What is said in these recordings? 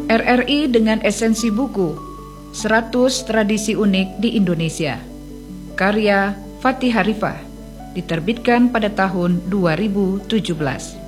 RRI dengan esensi buku 100 Tradisi Unik di Indonesia, karya Fatih Harifah, diterbitkan pada tahun 2017.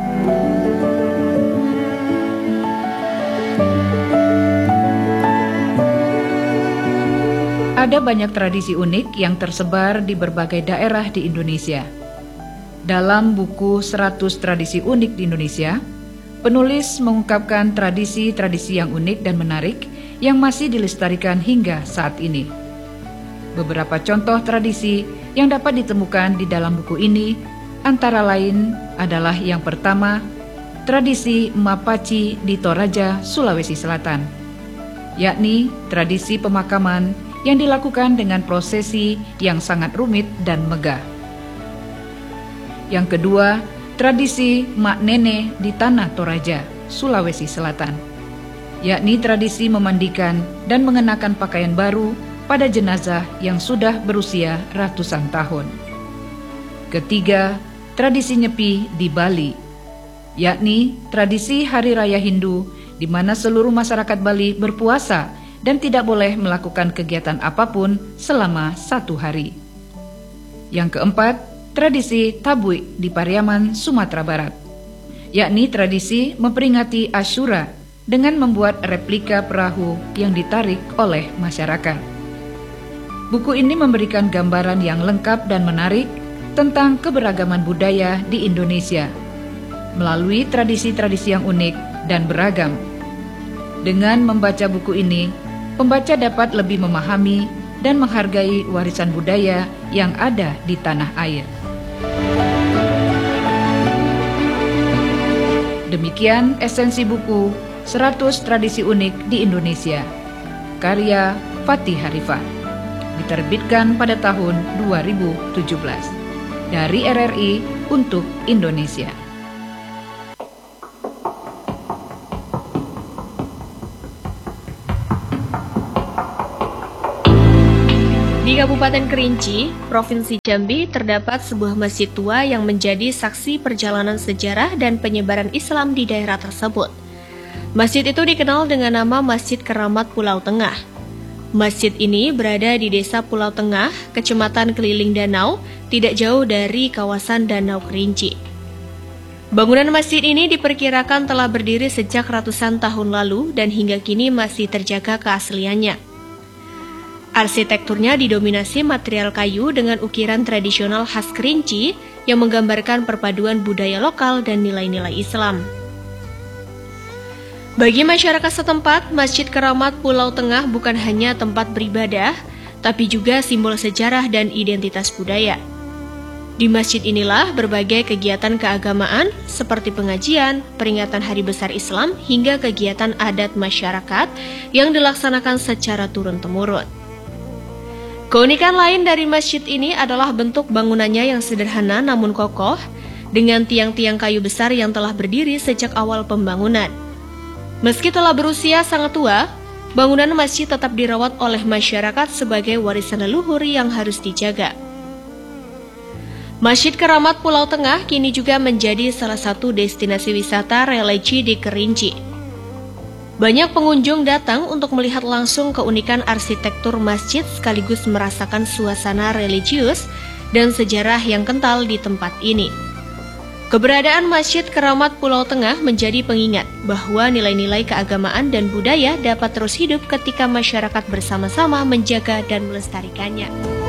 Ada banyak tradisi unik yang tersebar di berbagai daerah di Indonesia. Dalam buku 100 Tradisi Unik di Indonesia, penulis mengungkapkan tradisi-tradisi yang unik dan menarik yang masih dilestarikan hingga saat ini. Beberapa contoh tradisi yang dapat ditemukan di dalam buku ini antara lain adalah yang pertama, tradisi Mapaci di Toraja, Sulawesi Selatan, yakni tradisi pemakaman yang dilakukan dengan prosesi yang sangat rumit dan megah. Yang kedua, tradisi Mak Nene di Tanah Toraja, Sulawesi Selatan, yakni tradisi memandikan dan mengenakan pakaian baru pada jenazah yang sudah berusia ratusan tahun. Ketiga, tradisi Nyepi di Bali, yakni tradisi Hari Raya Hindu di mana seluruh masyarakat Bali berpuasa dan tidak boleh melakukan kegiatan apapun selama 1 hari. Yang keempat, tradisi Tabui di Pariaman, Sumatera Barat, yakni tradisi memperingati Asyura dengan membuat replika perahu yang ditarik oleh masyarakat. Buku ini memberikan gambaran yang lengkap dan menarik tentang keberagaman budaya di Indonesia melalui tradisi-tradisi yang unik dan beragam. Dengan membaca buku ini, pembaca dapat lebih memahami dan menghargai warisan budaya yang ada di tanah air. Demikian esensi buku 100 Tradisi Unik di Indonesia, karya Fatih Harifah, diterbitkan pada tahun 2017 dari RRI untuk Indonesia. Di Kabupaten Kerinci, Provinsi Jambi, terdapat sebuah masjid tua yang menjadi saksi perjalanan sejarah dan penyebaran Islam di daerah tersebut. Masjid itu dikenal dengan nama Masjid Keramat Pulau Tengah. Masjid ini berada di Desa Pulau Tengah, Kecamatan Keliling Danau, tidak jauh dari kawasan Danau Kerinci. Bangunan masjid ini diperkirakan telah berdiri sejak ratusan tahun lalu dan hingga kini masih terjaga keasliannya. Arsitekturnya didominasi material kayu dengan ukiran tradisional khas Kerinci yang menggambarkan perpaduan budaya lokal dan nilai-nilai Islam. Bagi masyarakat setempat, Masjid Keramat Pulau Tengah bukan hanya tempat beribadah, tapi juga simbol sejarah dan identitas budaya. Di masjid inilah berbagai kegiatan keagamaan seperti pengajian, peringatan Hari Besar Islam, hingga kegiatan adat masyarakat yang dilaksanakan secara turun-temurun. Keunikan lain dari masjid ini adalah bentuk bangunannya yang sederhana namun kokoh, dengan tiang-tiang kayu besar yang telah berdiri sejak awal pembangunan. Meski telah berusia sangat tua, bangunan masjid tetap dirawat oleh masyarakat sebagai warisan leluhur yang harus dijaga. Masjid Keramat Pulau Tengah kini juga menjadi salah satu destinasi wisata religi di Kerinci. Banyak pengunjung datang untuk melihat langsung keunikan arsitektur masjid sekaligus merasakan suasana religius dan sejarah yang kental di tempat ini. Keberadaan Masjid Keramat Pulau Tengah menjadi pengingat bahwa nilai-nilai keagamaan dan budaya dapat terus hidup ketika masyarakat bersama-sama menjaga dan melestarikannya.